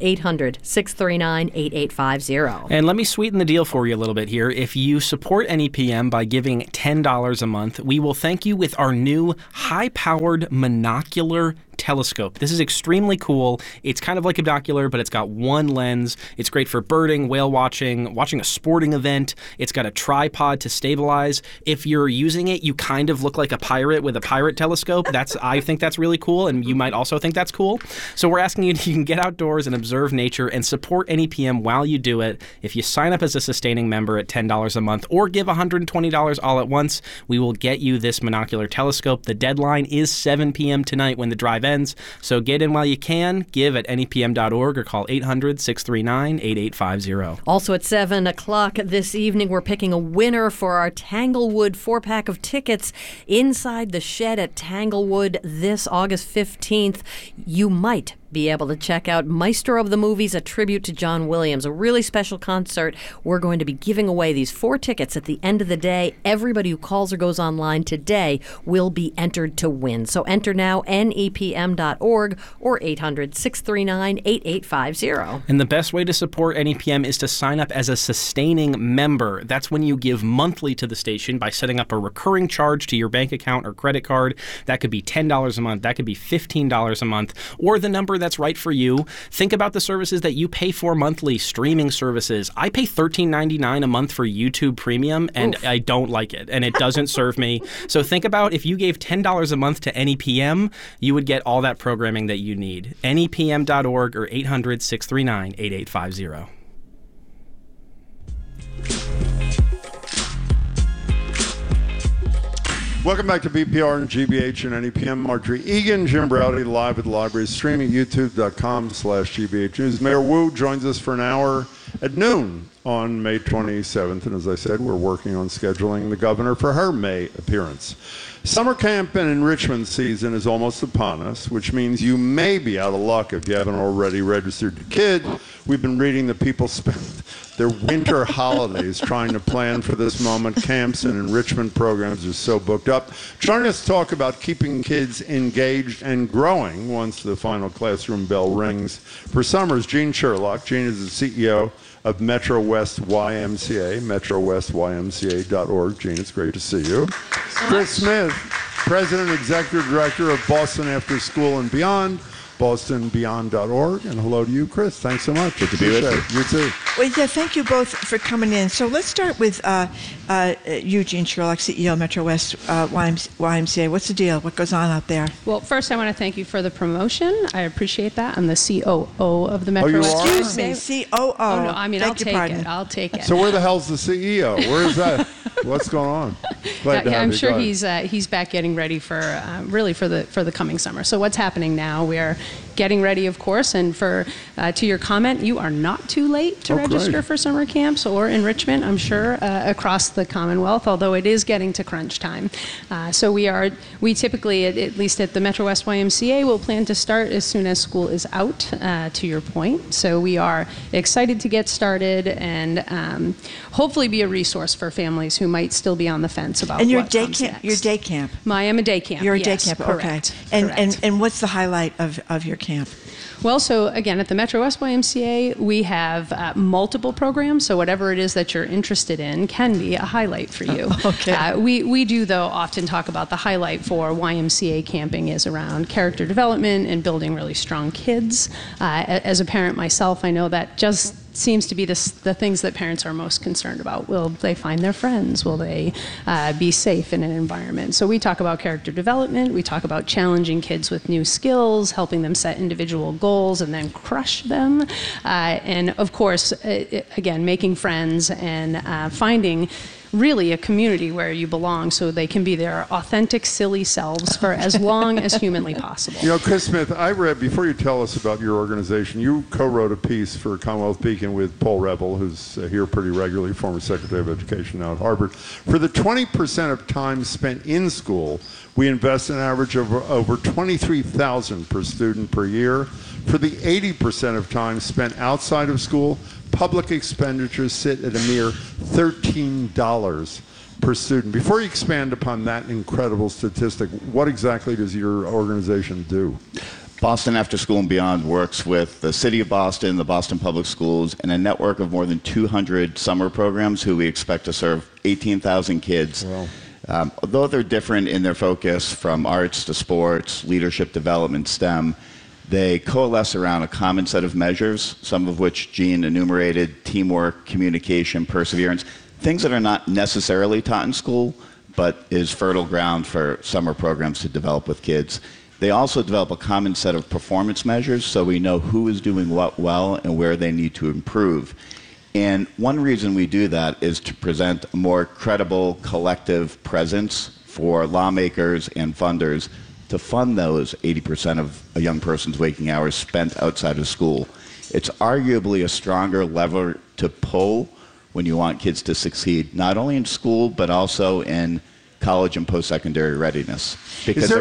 800-639-8850. And let me sweeten the deal for you a little bit here. If you support NEPM by giving $10 a month, we will thank you with our new high-powered monocular telescope. This is extremely cool. It's kind of like a binocular, but it's got one lens. It's great for birding, whale watching, watching a sporting event. It's got a tripod to stabilize. If you're using it, you kind of look like a pirate with a pirate telescope. I think that's really cool, and you might also think that's cool. So we're asking you can get outdoors and observe nature and support NEPM while you do it. If you sign up as a sustaining member at $10 a month or give $120 all at once, we will get you this monocular telescope. The deadline is 7 p.m. tonight when the drive ends. So get in while you can. Give at nepm.org or call 800-639-8850. Also at 7 o'clock this evening, we're picking a winner for our Tanglewood 4-pack of tickets inside the shed at Tanglewood this August 15th. You might be able to check out Maestro of the Movies, a tribute to John Williams, a really special concert. We're going to be giving away these 4 tickets at the end of the day. Everybody who calls or goes online today will be entered to win. So enter now, nepm.org or 800-639-8850. And the best way to support NEPM is to sign up as a sustaining member. That's when you give monthly to the station by setting up a recurring charge to your bank account or credit card. That could be $10 a month. That could be $15 a month, or the number that's right for you. Think about the services that you pay for monthly, streaming services. I pay $13.99 a month for YouTube Premium, and I don't like it, and it doesn't serve me. So think about if you gave $10 a month to NEPM, you would get all that programming that you need. NEPM.org or 800-639-8850. Welcome back to BPR and GBH and NEPM. Marjorie Egan, Jim Browdy, live at the library, streaming youtube.com/GBH News. Mayor Wu joins us for an hour at noon on May 27th. And as I said, we're working on scheduling the governor for her May appearance. Summer camp and enrichment season is almost upon us, which means you may be out of luck if you haven't already registered your kid. We've been reading that people spend their winter holidays trying to plan for this moment. Camps and enrichment programs are so booked up. Joining us to talk about keeping kids engaged and growing once the final classroom bell rings for summer is Gene Sherlock. Gene is the CEO of Metro West YMCA, metrowestymca.org. Gene, it's great to see you. Chris Smith, President and Executive Director of Boston After School and Beyond, bostonbeyond.org. And hello to you, Chris. Thanks so much. Good to be with you. You too. Well, yeah, thank you both for coming in. So let's start with Eugene Sherlock, CEO of Metro West YMCA. What's the deal? What goes on out there? Well, first I want to thank you for the promotion. I appreciate that. I'm the COO of the Metro West. Excuse me, COO. Oh, no, I mean, I'll take it. I'll take it. So where the hell's the CEO? Where is that? What's going on? I'm sure he's back getting ready for really for the coming summer. So what's happening now? We are getting ready, of course, and for to your comment, you are not too late to register for summer camps or enrichment, I'm sure, across the Commonwealth, although it is getting to crunch time. So we typically, at least at the Metro West YMCA, will plan to start as soon as school is out, to your point. So we are excited to get started and hopefully be a resource for families who might still be on the fence about and your what day comes camp. next. Your day camp. I am a day camp. You're a yes, day camp. correct, okay. Correct. And what's the highlight of your camp? camp? Well, so again, at the Metro West YMCA, we have multiple programs. So whatever it is that you're interested in can be a highlight for you. Okay. We do, though, often talk about the highlight for YMCA camping is around character development and building really strong kids. As a parent myself, I know that just seems to be the things that parents are most concerned about. Will they find their friends? Will they be safe in an environment? So we talk about character development. We talk about challenging kids with new skills, helping them set individual goals and then crush them. And of course, again, making friends and finding really a community where you belong so they can be their authentic, silly selves for as long as humanly possible. You know, Chris Smith, I read, before you tell us about your organization, you co-wrote a piece for Commonwealth Beacon with Paul Rebel, who's here pretty regularly, former Secretary of Education now at Harvard. For the 20% of time spent in school, we invest an average of over $23,000 per student per year. For the 80% of time spent outside of school, public expenditures sit at a mere $13 per student. Before you expand upon that incredible statistic, what exactly does your organization do? Boston After School and Beyond works with the City of Boston, the Boston Public Schools, and a network of more than 200 summer programs who we expect to serve 18,000 kids. Wow. Though they're different in their focus from arts to sports, leadership development, STEM, they coalesce around a common set of measures, some of which Jean enumerated: teamwork, communication, perseverance, things that are not necessarily taught in school, but is fertile ground for summer programs to develop with kids. They also develop a common set of performance measures so we know who is doing what well and where they need to improve. And one reason we do that is to present a more credible collective presence for lawmakers and funders to fund those 80% of a young person's waking hours spent outside of school. It's arguably a stronger lever to pull when you want kids to succeed, not only in school, but also in college and post-secondary readiness. Because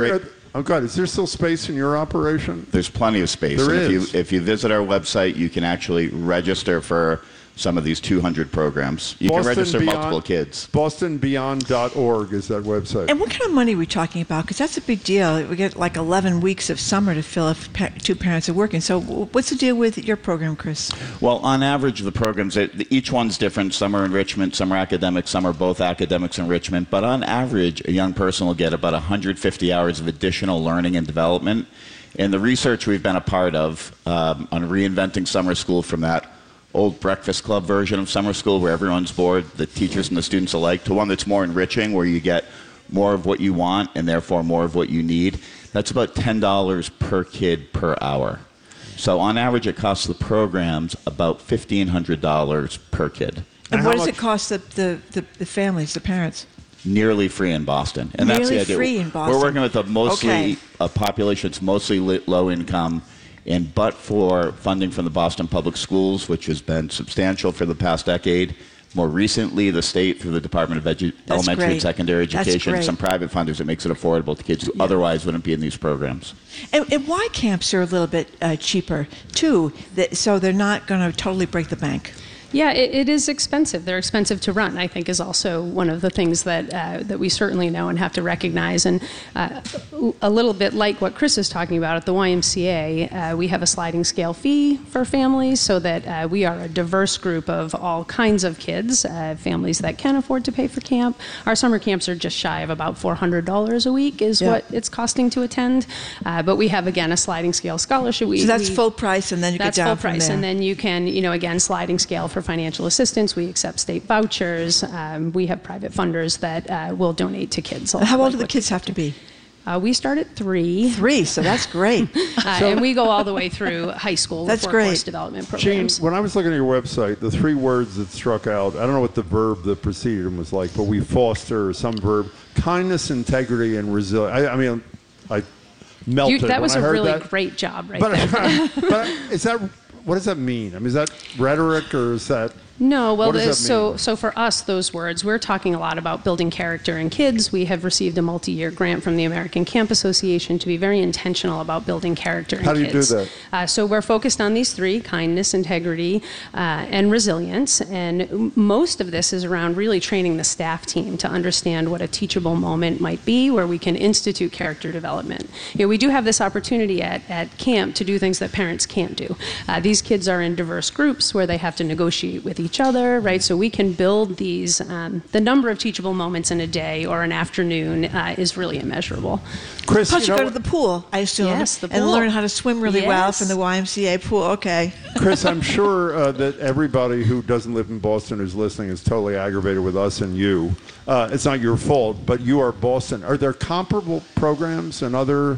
is there still space in your operation? There's plenty of space. There and is. If you visit our website, you can actually register for some of these 200 programs. You can register multiple kids. BostonBeyond.org is that website. And what kind of money are we talking about? Because that's a big deal. We get like 11 weeks of summer to fill if two parents are working. So what's the deal with your program, Chris? Well, on average, the programs, each one's different. Some are enrichment, some are academic, some are both academics and enrichment. But on average, a young person will get about 150 hours of additional learning and development. And the research we've been a part of on reinventing summer school from that old Breakfast Club version of summer school where everyone's bored, the teachers and the students alike, to one that's more enriching where you get more of what you want and therefore more of what you need. That's about $10 per kid per hour. So on average, it costs the programs about $1,500 per kid. And what does it cost the families, the parents? Nearly free in Boston. And nearly that's the idea. Free in Boston. We're working with a population that's mostly low income. And but for funding from the Boston Public Schools, which has been substantial for the past decade, more recently the state through the Department of Elementary and Secondary Education, and some private funders, it makes it affordable to kids who otherwise wouldn't be in these programs. And why camps are a little bit cheaper, too, so they're not going to totally break the bank? Yeah, it is expensive. They're expensive to run, I think, is also one of the things that we certainly know and have to recognize. And a little bit like what Chris is talking about at the YMCA, we have a sliding scale fee for families so that we are a diverse group of all kinds of kids, families that can afford to pay for camp. Our summer camps are just shy of about $400 a week is what it's costing to attend. But we have, again, a sliding scale scholarship. So that's full price, and then you get down from there. That's full price, and then you can, again, sliding scale for financial assistance. We accept state vouchers. We have private funders that will donate to kids. How old do the kids have to be? We start at 3. 3, so that's great. And we go all the way through high school with workforce development programs. Gene, when I was looking at your website, the 3 words that struck out, I don't know what the verb that preceded them was like, but we foster some verb: kindness, integrity, and resilience. I mean, I melted that was when I heard really great job there. But is that... What does that mean? I mean, is that rhetoric or is that... No, well, so for us, those words, we're talking a lot about building character in kids. We have received a multi-year grant from the American Camp Association to be very intentional about building character in kids. How do you do that? So we're focused on these three: kindness, integrity, and resilience. And most of this is around really training the staff team to understand what a teachable moment might be where we can institute character development. We do have this opportunity at camp to do things that parents can't do. These kids are in diverse groups where they have to negotiate with each other, right? So we can build these, the number of teachable moments in a day or an afternoon is really immeasurable. Chris, plus you go to the pool, I assume, yes, the pool. And learn how to swim really well from the YMCA pool. Okay. Chris, I'm sure that everybody who doesn't live in Boston who's listening is totally aggravated with us and you. It's not your fault, but you are Boston. Are there comparable programs in other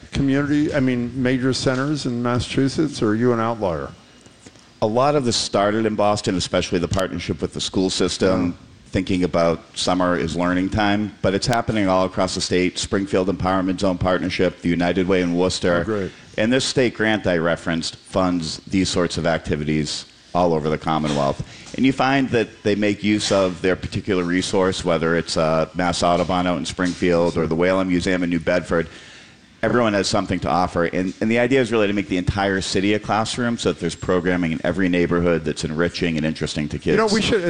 major centers in Massachusetts, or are you an outlier? A lot of this started in Boston, especially the partnership with the school system, thinking about summer is learning time, but it's happening all across the state. Springfield Empowerment Zone Partnership, the United Way in Worcester. Oh, great. And this state grant I referenced funds these sorts of activities all over the Commonwealth. And you find that they make use of their particular resource, whether it's Mass Audubon out in Springfield or the Whalum Museum in New Bedford. Everyone has something to offer, and the idea is really to make the entire city a classroom so that there's programming in every neighborhood that's enriching and interesting to kids.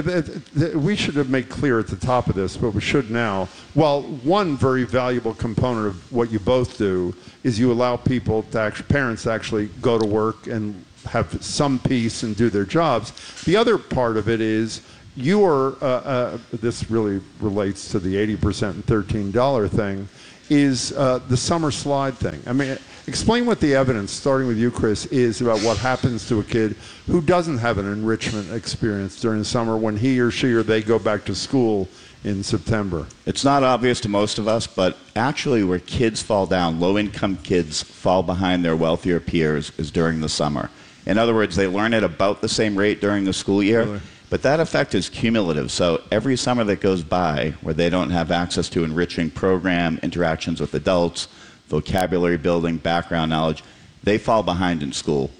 We should have made clear at the top of this, but we should now. Well, one very valuable component of what you both do is you allow parents to actually go to work and have some peace and do their jobs. The other part of it is you are, this really relates to the 80% and $13 thing, is the summer slide thing. I mean, explain what the evidence, starting with you, Chris, is about what happens to a kid who doesn't have an enrichment experience during the summer when he or she or they go back to school in September. It's not obvious to most of us, but actually where kids fall down, low-income kids fall behind their wealthier peers, is during the summer. In other words, they learn at about the same rate during the school year. Really? But that effect is cumulative. So every summer that goes by where they don't have access to enriching program, interactions with adults, vocabulary building, background knowledge, they fall behind in school.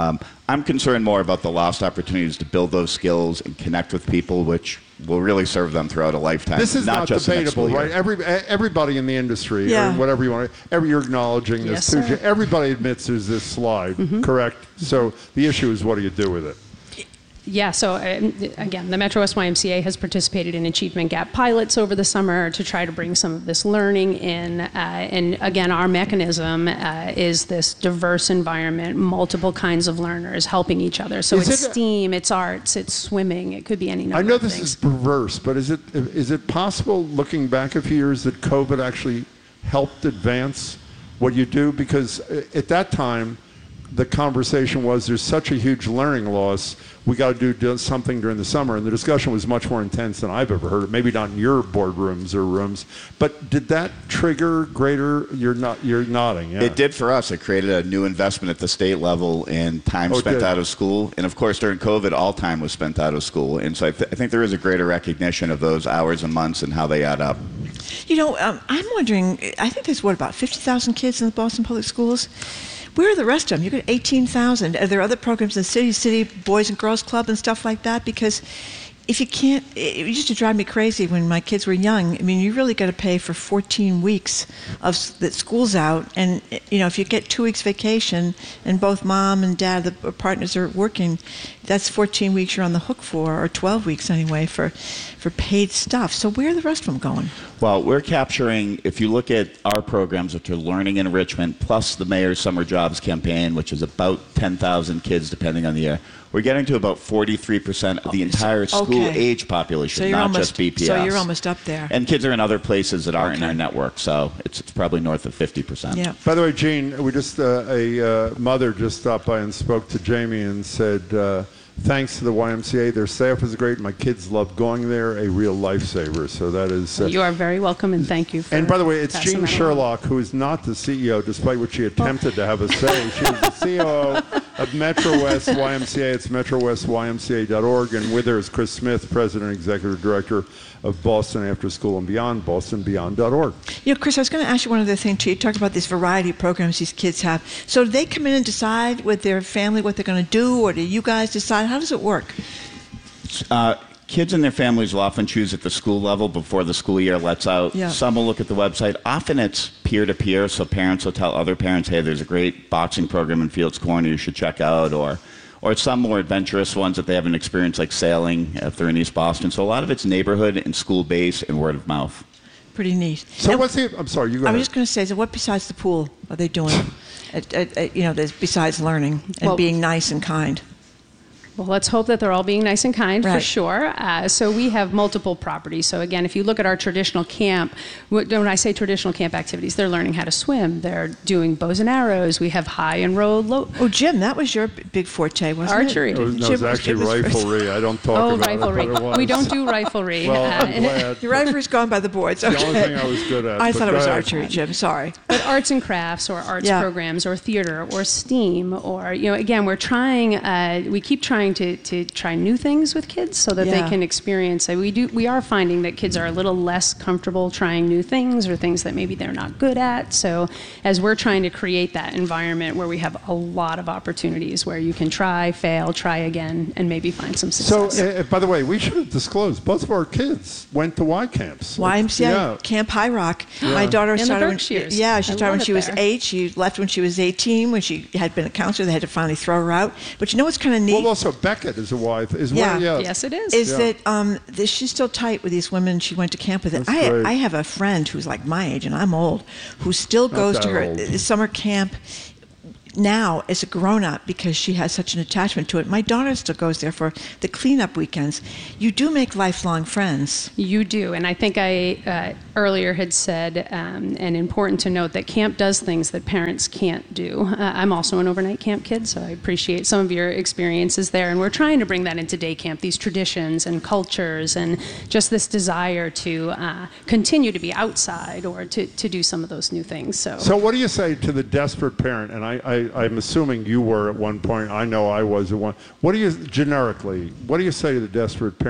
I'm concerned more about the lost opportunities to build those skills and connect with people, which will really serve them throughout a lifetime. This is not just debatable, right? Everybody in the industry, or whatever you want, you're acknowledging this too. Everybody admits there's this slide, correct? So the issue is, what do you do with it? Yeah, so again, the Metro West YMCA has participated in Achievement Gap pilots over the summer to try to bring some of this learning in. And again, our mechanism is this diverse environment, multiple kinds of learners helping each other. So it's STEAM, it's arts, it's swimming, it could be any number of things. I know this is perverse, but is it possible, looking back a few years, that COVID actually helped advance what you do? Because at that time, the conversation was there's such a huge learning loss, we got to do something during the summer, and the discussion was much more intense than I've ever heard it. Maybe not in your boardrooms or rooms, but did that trigger greater? You're nodding. Yeah. It did for us. It created a new investment at the state level in time spent out of school, and of course during COVID, all time was spent out of school, and so I think there is a greater recognition of those hours and months and how they add up. You know, I'm wondering. I think there's about 50,000 kids in the Boston Public Schools. Where are the rest of them? You got 18,000. Are there other programs in the city Boys and Girls Club and stuff like that? Because if you can't, it used to drive me crazy when my kids were young. I mean, you really got to pay for 14 weeks that school's out. And, you know, if you get 2 weeks vacation and both mom and dad, the partners are working, that's 14 weeks you're on the hook for, or 12 weeks anyway, for paid stuff. So where are the rest of them going? Well, we're capturing, if you look at our programs, which are learning and enrichment, plus the Mayor's Summer Jobs Campaign, which is about 10,000 kids depending on the year, we're getting to about 43% of the entire school-age population, so not just BPS. So you're almost up there. And kids are in other places that aren't in our network, so it's probably north of 50%. Yeah. By the way, Gene, we just a mother just stopped by and spoke to Jamie and said, thanks to the YMCA, their staff is great. My kids love going there. A real lifesaver. So that is. You are very welcome, and thank you for. And by the way, it's Jean Sherlock, who is not the CEO, despite what she attempted to have us say. She is the COO of Metro West YMCA. It's metrowestymca.org, and with her is Chris Smith, President and Executive Director of Boston After School and Beyond, bostonbeyond.org. You know, Chris, I was going to ask you one other thing, too. You talked about this variety of programs these kids have. So do they come in and decide with their family what they're going to do, or do you guys decide? How does it work? Kids and their families will often choose at the school level before the school year lets out. Yeah. Some will look at the website. Often it's peer-to-peer, so parents will tell other parents, hey, there's a great boxing program in Fields Corner you should check out, or some more adventurous ones that they haven't experienced, like sailing if they're in East Boston. So a lot of it's neighborhood and school-based and word of mouth. Pretty neat. So and what's the? I'm sorry, you go I ahead. was just going to say, so what besides the pool are they doing? Besides learning and being nice and kind. Well, let's hope that they're all being nice and kind, right. for sure. So we have multiple properties. So again, if you look at our traditional camp, when I say traditional camp activities, they're learning how to swim. They're doing bows and arrows. We have high and low. Oh, Jim, that was your big forte, wasn't Archery. it? Archery. No, it was actually riflery. I don't talk about riflery. it, but it was. We don't do riflery. Well, I'm glad. Your riflery's gone by the boards. Okay. The only thing I was good at. I thought it was archery, Jim. Sorry. But arts and crafts, or arts programs, or theater, or STEAM, or again, we're trying. We keep trying to try new things with kids so that they can experience. We are finding that kids are a little less comfortable trying new things or things that maybe they're not good at. So as we're trying to create that environment where we have a lot of opportunities where you can try, fail, try again, and maybe find some success. So, by the way, we should have disclosed both of our kids went to Y camps. YMCA, Camp High Rock. Yeah. My daughter started when she started when she was 8. She left when she was 18. When she had been a counselor, they had to finally throw her out. But you know what's kind of neat? Well, also Beckett is a Y. Yes, it is. Is that she's still tight with these women she went to camp with. I have a friend who's like my age, and I'm old, who still goes to her summer camp now as a grown-up because she has such an attachment to it. My daughter still goes there for the cleanup weekends. You do make lifelong friends. You do, and I think I earlier had said, and important to note, that camp does things that parents can't do. I'm also an overnight camp kid, so I appreciate some of your experiences there, and we're trying to bring that into day camp, these traditions and cultures and just this desire to continue to be outside or to do some of those new things. So what do you say to the desperate parent, and I'm assuming you were at one point, I know I was at one, what do you say to the desperate parent